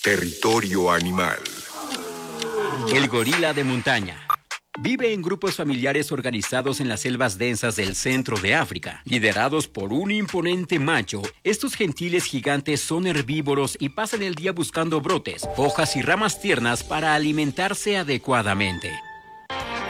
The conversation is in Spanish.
Territorio animal. El gorila de montaña. Vive en grupos familiares organizados en las selvas densas del centro de África. Liderados por un imponente macho, estos gentiles gigantes son herbívoros y pasan el día buscando brotes, hojas y ramas tiernas para alimentarse adecuadamente.